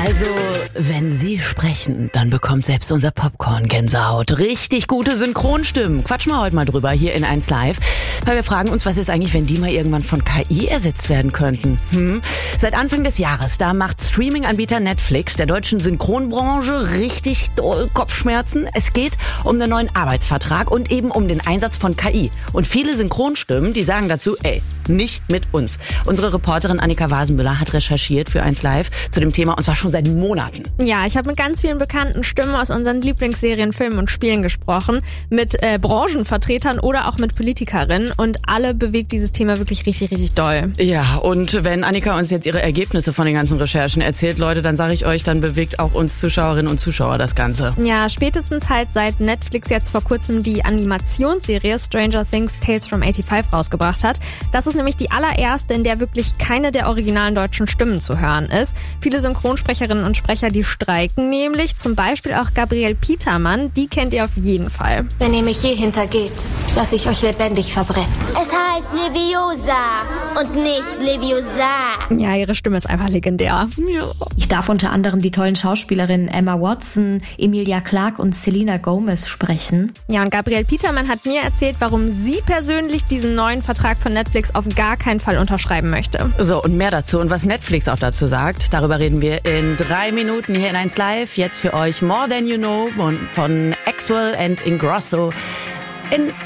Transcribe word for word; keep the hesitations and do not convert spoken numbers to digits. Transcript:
Also, wenn Sie sprechen, dann bekommt selbst unser Popcorn Gänsehaut. Richtig gute Synchronstimmen. Quatschen wir heute mal drüber hier in eins Live. Weil wir fragen uns, was ist eigentlich, wenn die mal irgendwann von K I ersetzt werden könnten? Hm? Seit Anfang des Jahres, da macht Streaming-Anbieter Netflix der deutschen Synchronbranche richtig doll Kopfschmerzen. Es geht um den neuen Arbeitsvertrag und eben um den Einsatz von K I. Und viele Synchronstimmen, die sagen dazu, ey, nicht mit uns. Unsere Reporterin Annika Wasenmüller hat recherchiert für eins Live zu dem Thema und zwar schon seit Monaten. Ja, ich habe mit ganz vielen bekannten Stimmen aus unseren Lieblingsserien, Filmen und Spielen gesprochen, mit äh, Branchenvertretern oder auch mit Politikerinnen und alle bewegt dieses Thema wirklich richtig, richtig doll. Ja, und wenn Annika uns jetzt ihre Ergebnisse von den ganzen Recherchen erzählt, Leute, dann sage ich euch, dann bewegt auch uns Zuschauerinnen und Zuschauer das Ganze. Ja, spätestens halt seit Netflix jetzt vor kurzem die Animationsserie Stranger Things Tales from eighty-five rausgebracht hat. Das ist nämlich die allererste, in der wirklich keine der originalen deutschen Stimmen zu hören ist. Viele Synchronsprecherinnen und Sprecher, die streiken nämlich, zum Beispiel auch Gabriele Petermann, die kennt ihr auf jeden Fall. Wenn ihr mich je hintergeht, lasse ich euch lebendig verbrennen. Es heißt Leviosa und nicht Leviosa. Ja, ihre Stimme ist einfach legendär. Ja. Ich darf unter anderem die tollen Schauspielerinnen Emma Watson, Emilia Clarke und Selena Gomez sprechen. Ja, und Gabriele Petermann hat mir erzählt, warum sie persönlich diesen neuen Vertrag von Netflix auf gar keinen Fall unterschreiben möchte. So, und mehr dazu und was Netflix auch dazu sagt, darüber reden wir in drei Minuten hier in eins Live. Jetzt für euch More Than You Know von, von Axwell and Ingrosso in